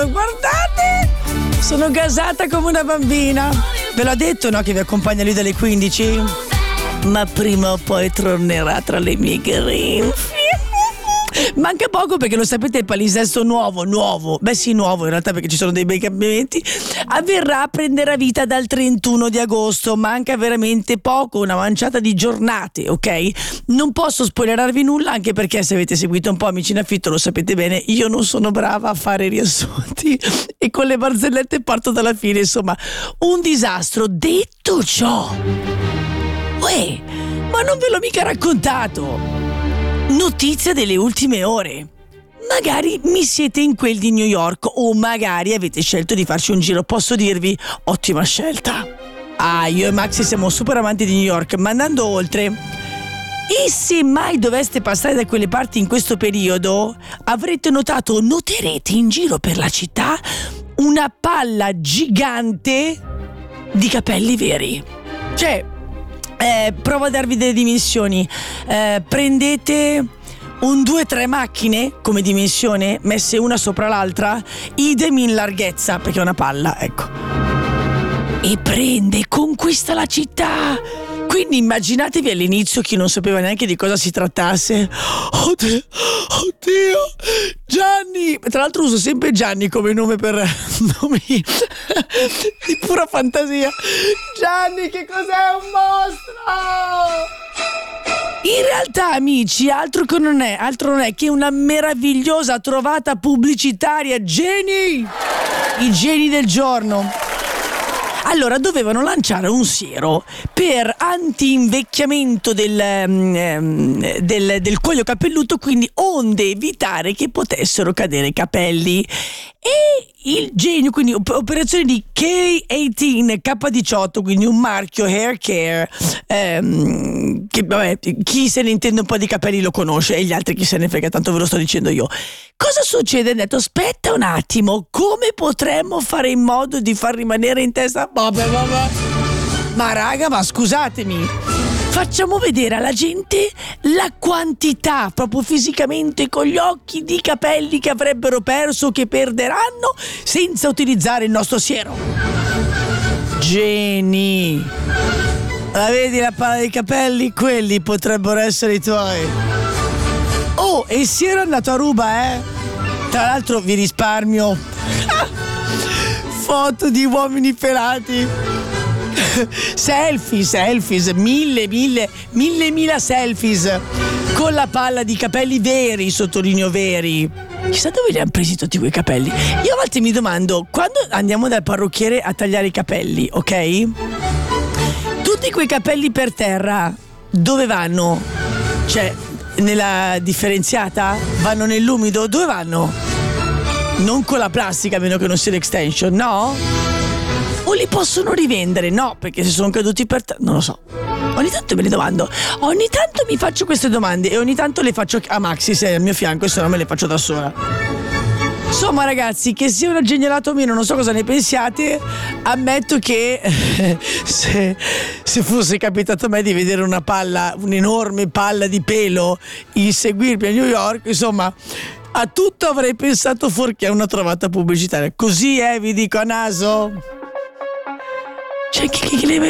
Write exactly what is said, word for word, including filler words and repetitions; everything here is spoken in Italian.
Guardate, sono gasata come una bambina. Ve l'ho detto, no, che vi accompagna lui dalle quindici? Ma prima o poi tornerà tra le mie grinfie. Manca poco, perché lo sapete, il palinsesto nuovo, nuovo, beh sì nuovo in realtà, perché ci sono dei bei cambiamenti, avverrà, prenderà vita dal trentuno di agosto. Manca veramente poco, una manciata di giornate, ok? Non posso spoilerarvi nulla, anche perché se avete seguito un po' Amici in Affitto lo sapete bene, io non sono brava a fare riassunti e con le barzellette parto dalla fine, insomma un disastro. Detto ciò, uè, ma non ve l'ho mica raccontato. Notizia delle ultime ore. Magari mi siete in quel di New York, o magari avete scelto di farci un giro. Posso dirvi, ottima scelta. Ah, io e Maxi siamo super amanti di New York, ma andando oltre, e se mai doveste passare da quelle parti in questo periodo, avrete notato, noterete in giro per la città una palla gigante di capelli veri. Cioè, Eh, provo a darvi delle dimensioni. Eh, prendete un due tre macchine come dimensione, messe una sopra l'altra, idem in larghezza, perché è una palla, ecco. E prende, conquista la città. Quindi immaginatevi all'inizio chi non sapeva neanche di cosa si trattasse. Oddio, oddio, Gianni. Tra l'altro uso sempre Gianni come nome per nomi di pura fantasia. Gianni, che cos'è un mostro? In realtà, amici, altro che non è, altro non è che una meravigliosa trovata pubblicitaria. Geni! I geni del giorno. Allora, dovevano lanciare un siero per anti-invecchiamento del, um, del, del cuoio capelluto, quindi onde evitare che potessero cadere capelli. E il genio, quindi operazione di K diciotto, K diciotto, quindi un marchio hair care, ehm, che vabbè, chi se ne intende un po' di capelli lo conosce, e gli altri chi se ne frega, tanto ve lo sto dicendo io. Cosa succede? Ho detto, aspetta un attimo, come potremmo fare in modo di far rimanere in testa? Vabbè, vabbè. Ma raga, ma scusatemi, facciamo vedere alla gente la quantità, proprio fisicamente, con gli occhi, di capelli che avrebbero perso o che perderanno senza utilizzare il nostro siero. Geni. La vedi la palla dei capelli? Quelli potrebbero essere i tuoi. Oh, e il siero è andato a ruba, eh? Tra l'altro vi risparmio foto di uomini pelati. Selfie, selfies, mille, mille, mille, mila selfies con la palla di capelli veri, sottolineo veri. Chissà dove li hanno presi tutti quei capelli. Io a volte mi domando, quando andiamo dal parrucchiere a tagliare i capelli, ok? Tutti quei capelli per terra, dove vanno? Cioè, nella differenziata? Vanno nell'umido? Dove vanno? Non con la plastica, a meno che non sia l'extension, no? O li possono rivendere? No, perché se sono caduti per terra, non lo so. Ogni tanto me ne domando, ogni tanto mi faccio queste domande e ogni tanto le faccio a Maxi, se è al mio fianco, e se no me le faccio da sola. Insomma, ragazzi, che sia una genialata o meno, non so cosa ne pensiate. Ammetto che se, se fosse capitato a me di vedere una palla, un'enorme palla di pelo inseguirmi a New York, insomma, a tutto avrei pensato fuorché a una trovata pubblicitaria. Così, eh, vi dico a naso. C'è chi, chi le